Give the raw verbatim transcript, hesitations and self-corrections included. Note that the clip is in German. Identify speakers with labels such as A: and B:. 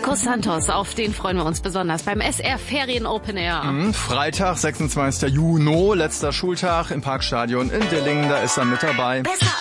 A: Nico Santos, auf den freuen wir uns besonders beim S R Ferien Open Air.
B: Mhm, Freitag, sechsundzwanzigster Juni, letzter Schultag im Parkstadion in Dillingen, da ist er mit dabei.
A: Besser